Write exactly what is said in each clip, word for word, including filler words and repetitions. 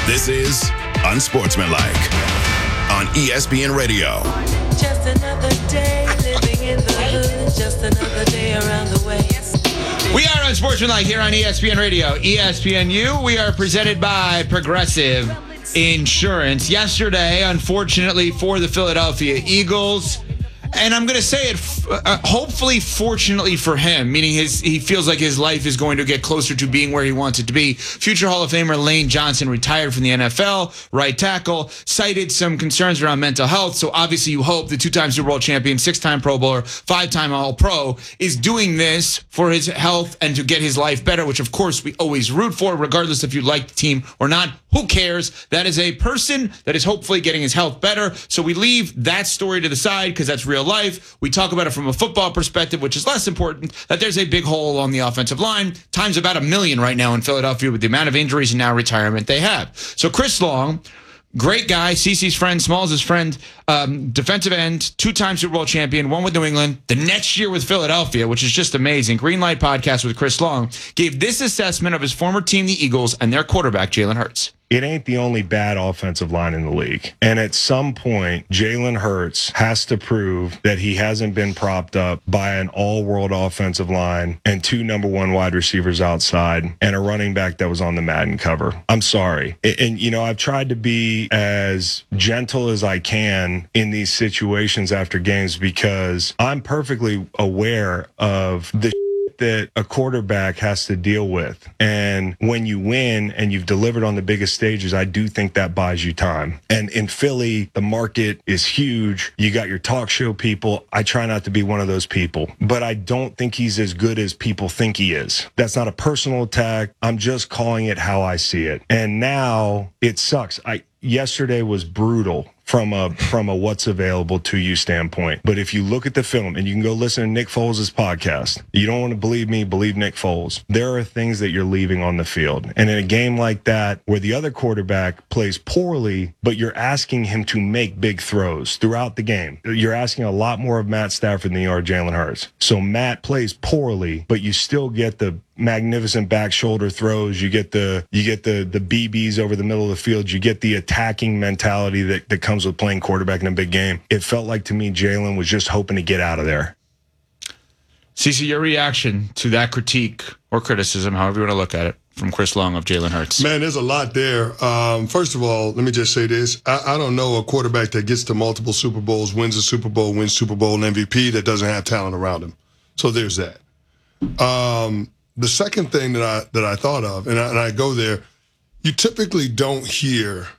This is Unsportsmanlike on E S P N Radio. Just another day living in the hood, just another day around the way. We are Unsportsmanlike here on E S P N Radio, E S P N U. We are presented by Progressive Insurance. Yesterday, unfortunately for the Philadelphia Eagles, and I'm going to say it, uh, hopefully, fortunately for him, meaning his he feels like his life is going to get closer to being where he wants it to be. Future Hall of Famer Lane Johnson retired from the N F L, right tackle, cited some concerns around mental health. So obviously you hope the two-time Super Bowl champion, six-time Pro Bowler, five-time All-Pro is doing this for his health and to get his life better, which of course we always root for, regardless if you like the team or not. Who cares? That is a person that is hopefully getting his health better. So we leave that story to the side because that's real life. We talk about it from a football perspective, which is less important, that there's a big hole on the offensive line, times about a million right now in Philadelphia with the amount of injuries and now retirement they have. So Chris Long, great guy, CeCe's friend, Smalls' friend, um, defensive end, two-time Super Bowl champion, one with New England, the next year with Philadelphia, which is just amazing. Green Light Podcast with Chris Long gave this assessment of his former team, the Eagles, and their quarterback, Jalen Hurts. It ain't the only bad offensive line in the league. And at some point, Jalen Hurts has to prove that he hasn't been propped up by an all-world offensive line and two number one wide receivers outside and a running back that was on the Madden cover. I'm sorry. And, and you know, I've tried to be as gentle as I can in these situations after games because I'm perfectly aware of the that a quarterback has to deal with. And when you win and you've delivered on the biggest stages, I do think that buys you time. And in Philly, the market is huge. You got your talk show people. I try not to be one of those people, but I don't think he's as good as people think he is. That's not a personal attack. I'm just calling it how I see it. And now it sucks. I yesterday was brutal from a from a what's available to you standpoint. But if you look at the film, and you can go listen to Nick Foles' podcast, you don't want to believe me, believe Nick Foles. There are things that you're leaving on the field. And in a game like that, where the other quarterback plays poorly, but you're asking him to make big throws throughout the game, you're asking a lot more of Matt Stafford than you are Jalen Hurts. So Matt plays poorly, but you still get the magnificent back shoulder throws. You get the you get the the B Bs over the middle of the field. You get the attacking mentality that, that comes with playing quarterback in a big game. It felt like to me Jalen was just hoping to get out of there. CeCe, your reaction to that critique or criticism, however you want to look at it, from Chris Long of Jalen Hurts? Man, there's a lot there. Um, first of all, let me just say this. I, I don't know a quarterback that gets to multiple Super Bowls, wins a Super Bowl, wins Super Bowl M V P that doesn't have talent around him. So there's that. Um, the second thing that I that I thought of, and I, and I go there, you typically don't hear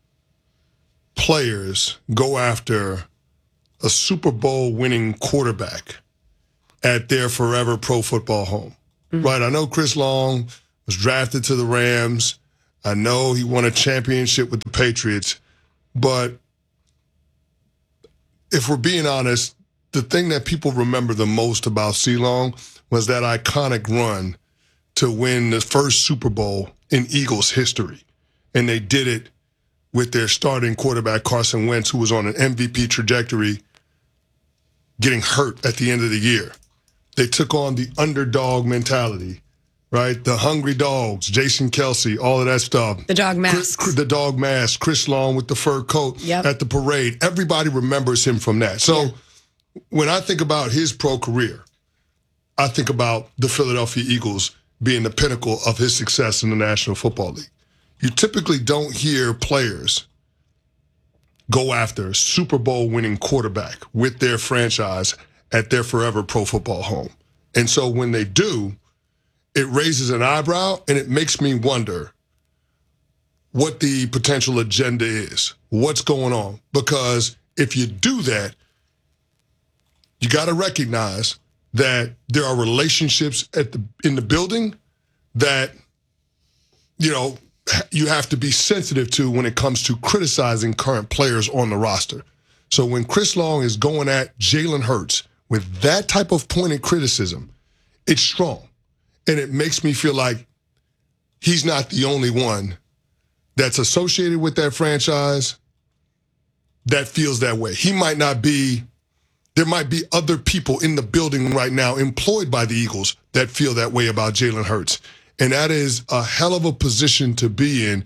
players go after a Super Bowl winning quarterback at their forever pro football home. Mm-hmm. Right? I know Chris Long was drafted to the Rams. I know he won a championship with the Patriots. But if we're being honest, the thing that people remember the most about C. Long was that iconic run to win the first Super Bowl in Eagles history. And they did it with their starting quarterback, Carson Wentz, who was on an M V P trajectory, getting hurt at the end of the year. They took on the underdog mentality, right? The hungry dogs, Jason Kelce, all of that stuff. The dog mask. Chris, the dog mask, Chris Long with the fur coat yep. at the parade. Everybody remembers him from that. So yeah. when I think about his pro career, I think about the Philadelphia Eagles being the pinnacle of his success in the National Football League. You typically don't hear players go after a Super Bowl winning quarterback with their franchise at their forever pro football home. And so when they do, it raises an eyebrow and it makes me wonder what the potential agenda is, what's going on. Because if you do that, you got to recognize that there are relationships at the in the building that, you know, you have to be sensitive to when it comes to criticizing current players on the roster. So when Chris Long is going at Jalen Hurts with that type of pointed criticism, it's strong. And it makes me feel like he's not the only one that's associated with that franchise that feels that way. He might not be, there might be other people in the building right now employed by the Eagles that feel that way about Jalen Hurts. And that is a hell of a position to be in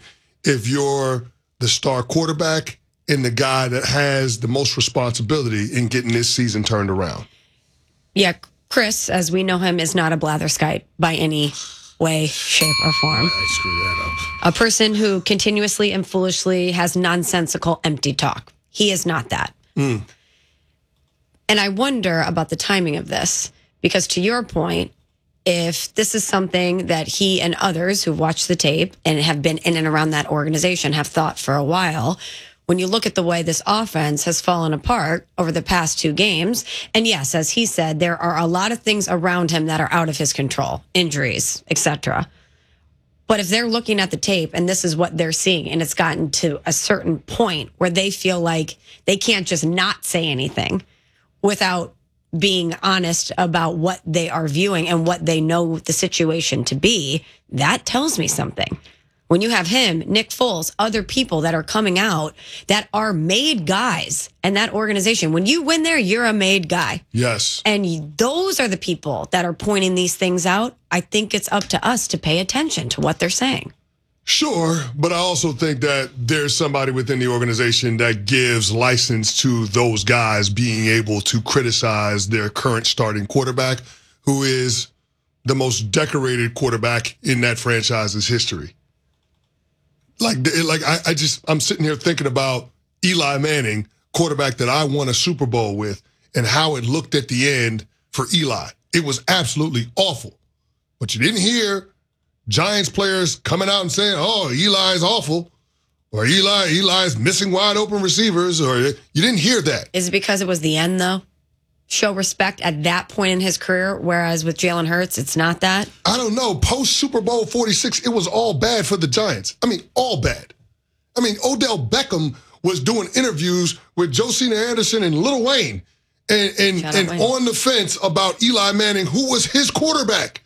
if you're the star quarterback and the guy that has the most responsibility in getting this season turned around. Yeah, Chris, as we know him, is not a blatherskite by any way, shape, or form. I screwed that up. A person who continuously and foolishly has nonsensical, empty talk. He is not that. Mm. And I wonder about the timing of this, because to your point, if this is something that he and others who've watched the tape and have been in and around that organization have thought for a while, when you look at the way this offense has fallen apart over the past two games, and yes, as he said, there are a lot of things around him that are out of his control, injuries, et cetera. But if they're looking at the tape and this is what they're seeing, and it's gotten to a certain point where they feel like they can't just not say anything without being honest about what they are viewing and what they know the situation to be, that tells me something. When you have him, Nick Foles, other people that are coming out that are made guys, and that organization, when you win there, you're a made guy. Yes. And those are the people that are pointing these things out. I think it's up to us to pay attention to what they're saying. Sure, but I also think that there's somebody within the organization that gives license to those guys being able to criticize their current starting quarterback, who is the most decorated quarterback in that franchise's history. Like, like I, I just, I'm sitting here thinking about Eli Manning, quarterback that I won a Super Bowl with, and how it looked at the end for Eli. It was absolutely awful. But you didn't hear Giants players coming out and saying, oh, Eli's awful, or Eli, Eli's missing wide open receivers, or you didn't hear that. Is it because it was the end, though? Show respect at that point in his career, whereas with Jalen Hurts, it's not that? I don't know. Post Super Bowl forty-six, it was all bad for the Giants. I mean, all bad. I mean, Odell Beckham was doing interviews with Josina Anderson and Lil Wayne and, and, and Wayne. on the fence about Eli Manning, who was his quarterback.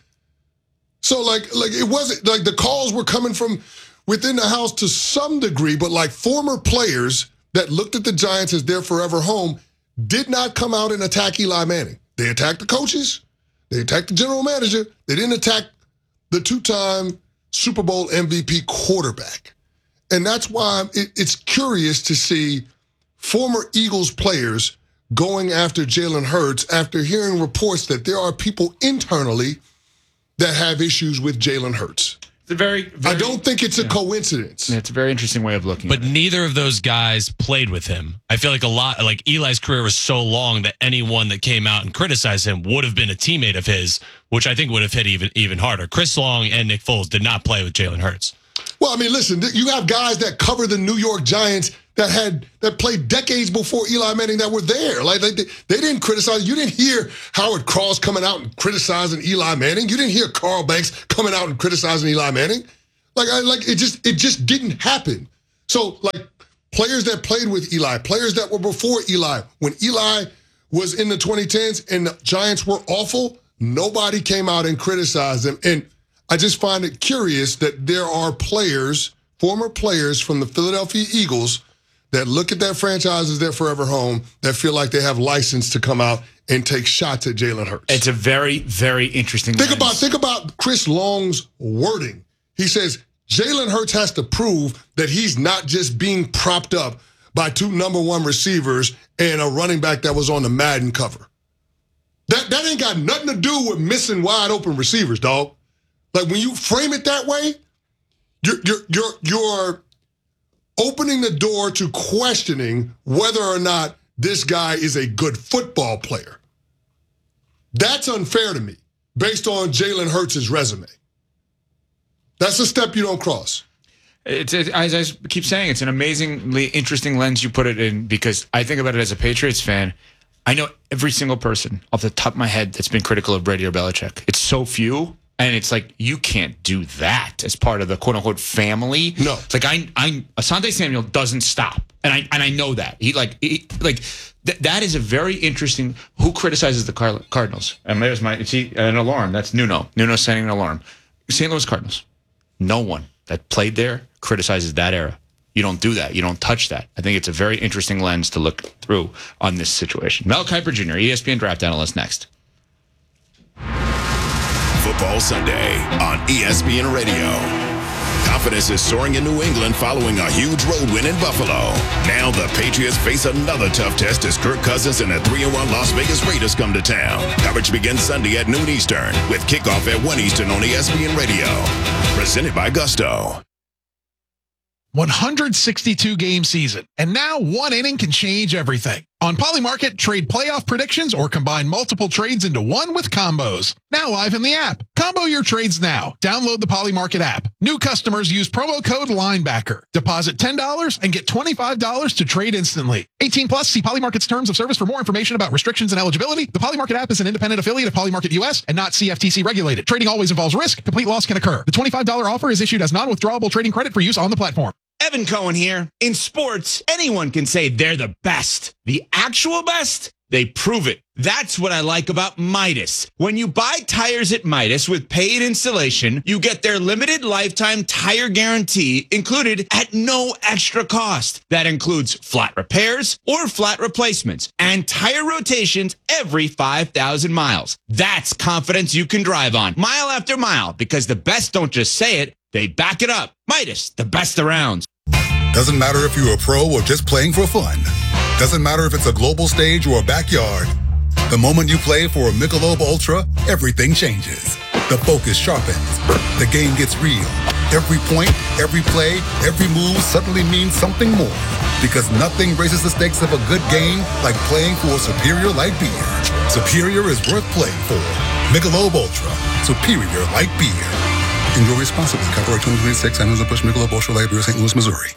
So, like, like it wasn't like the calls were coming from within the house to some degree, but like former players that looked at the Giants as their forever home did not come out and attack Eli Manning. They attacked the coaches. They attacked the general manager. They didn't attack the two-time Super Bowl M V P quarterback. And that's why it, it's curious to see former Eagles players going after Jalen Hurts after hearing reports that there are people internally that have issues with Jalen Hurts. It's a very, very I don't think it's a yeah. coincidence. It's a very interesting way of looking But at it. neither of those guys played with him. I feel like a lot, like Eli's career was so long that anyone that came out and criticized him would have been a teammate of his, which I think would have hit even even harder. Chris Long and Nick Foles did not play with Jalen Hurts. Well, I mean, listen, you have guys that cover the New York Giants that had that played decades before Eli Manning that were there. Like they, they didn't criticize. You didn't hear Howard Cross coming out and criticizing Eli Manning. You didn't hear Carl Banks coming out and criticizing Eli Manning. Like, I, like it just it just didn't happen. So, like players that played with Eli, players that were before Eli, when Eli was in the twenty tens and the Giants were awful, nobody came out and criticized them. And I just find it curious that there are players, former players from the Philadelphia Eagles, that look at that franchise as their forever home, that feel like they have license to come out and take shots at Jalen Hurts. It's a very, very interesting Think lens. about think about Chris Long's wording. He says Jalen Hurts has to prove that he's not just being propped up by two number one receivers and a running back that was on the Madden cover. That that ain't got nothing to do with missing wide open receivers, dog. Like when you frame it that way, you're you're you're you're opening the door to questioning whether or not this guy is a good football player. That's unfair to me, based on Jalen Hurts' resume. That's a step you don't cross. It's, it, as I keep saying, it's an amazingly interesting lens you put it in, because I think about it as a Patriots fan. I know every single person off the top of my head that's been critical of Brady or Belichick. It's so few. And it's like, you can't do that as part of the quote-unquote family. No. It's like, I, I, Asante Samuel doesn't stop. And I and I know that. He like, he, like th- that is a very interesting, who criticizes the Car- Cardinals? And there's my, see, an alarm. That's Nuno. Nuno sending an alarm. Saint Louis Cardinals. No one that played there criticizes that era. You don't do that. You don't touch that. I think it's a very interesting lens to look through on this situation. Mel Kiper Junior, E S P N draft analyst, next. Football Sunday on E S P N Radio. Confidence is soaring in New England following a huge road win in Buffalo. Now the Patriots face another tough test as Kirk Cousins and the three and one Las Vegas Raiders come to town. Coverage begins Sunday at noon Eastern with kickoff at one Eastern on E S P N Radio. Presented by Gusto. one hundred sixty-two game season, and now one inning can change everything. On Polymarket, trade playoff predictions or combine multiple trades into one with combos. Now live in the app. Combo your trades now. Download the Polymarket app. New customers use promo code LINEBACKER. Deposit ten dollars and get twenty-five dollars to trade instantly. eighteen plus, see Polymarket's terms of service for more information about restrictions and eligibility. The Polymarket app is an independent affiliate of Polymarket U S and not C F T C regulated. Trading always involves risk. Complete loss can occur. The twenty-five dollars offer is issued as non-withdrawable trading credit for use on the platform. Evan Cohen here. In sports, anyone can say they're the best. The actual best? They prove it. That's what I like about Midas. When you buy tires at Midas with paid installation, you get their limited lifetime tire guarantee included at no extra cost. That includes flat repairs or flat replacements and tire rotations every five thousand miles. That's confidence you can drive on mile after mile because the best don't just say it, they back it up. Midas, the best around. Doesn't matter if you're a pro or just playing for fun. Doesn't matter if it's a global stage or a backyard. The moment you play for a Michelob Ultra, everything changes. The focus sharpens. The game gets real. Every point, every play, every move suddenly means something more. Because nothing raises the stakes of a good game like playing for a superior light beer. Superior is worth playing for. Michelob Ultra. Superior light beer. Enjoy responsibly. Copyright twenty twenty-six. Anheuser-Busch Michelob Ultra Light Beer, Saint Louis, Missouri.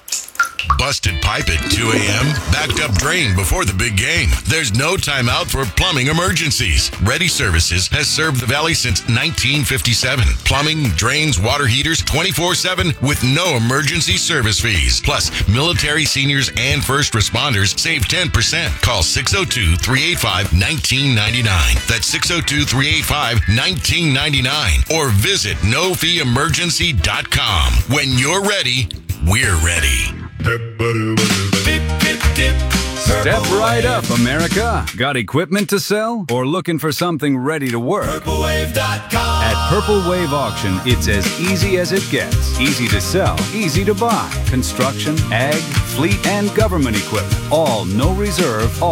Busted pipe at two a.m. Backed up drain before the big game. There's no timeout for plumbing emergencies. Ready Services has served the Valley since nineteen fifty-seven. Plumbing, drains, water heaters, twenty-four seven with no emergency service fees. Plus, military, seniors, and first responders save ten percent. Call six oh two, three eight five, one nine nine nine. That's six oh two, three eight five, one nine nine nine. Or visit no fee emergency dot com. When you're ready, we're ready. Step right up, America. Got equipment to sell or looking for something ready to work? Purple Wave dot com. At Purple Wave Auction, it's as easy as it gets. Easy to sell, easy to buy. Construction, ag, fleet, and government equipment. All no reserve, all